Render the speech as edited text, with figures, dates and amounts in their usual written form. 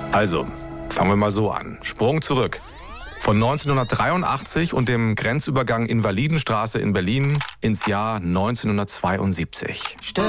Also, fangen wir mal so an. Sprung zurück. Von 1983 und dem Grenzübergang Invalidenstraße in Berlin ins Jahr 1972.